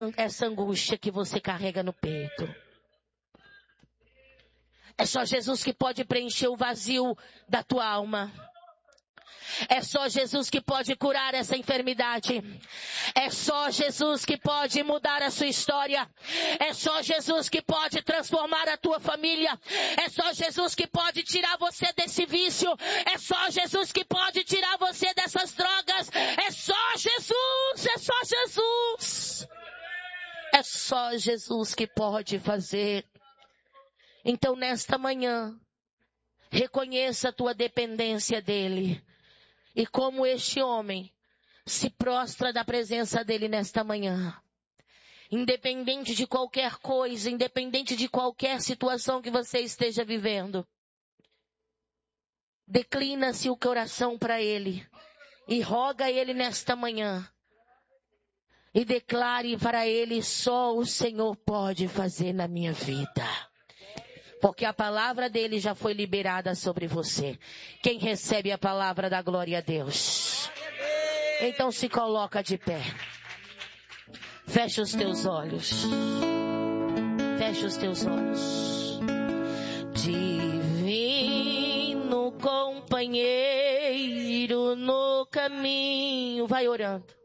essa angústia que você carrega no peito. É só Jesus que pode preencher o vazio da tua alma. É só Jesus que pode curar essa enfermidade. É só Jesus que pode mudar a sua história. É só Jesus que pode transformar a tua família. É só Jesus que pode tirar você desse vício. É só Jesus que pode tirar você dessas drogas. É só Jesus, é só Jesus. É só Jesus que pode fazer. Então nesta manhã, reconheça a tua dependência dele. E como este homem se prostra da presença dele nesta manhã. Independente de qualquer coisa, independente de qualquer situação que você esteja vivendo. Declina-se o coração para ele. E roga a ele nesta manhã. E declare para ele, só o Senhor pode fazer na minha vida. Porque a palavra dele já foi liberada sobre você. Quem recebe a palavra da glória a Deus? Então se coloca de pé. Fecha os teus olhos. Fecha os teus olhos. Divino companheiro no caminho. Vai orando.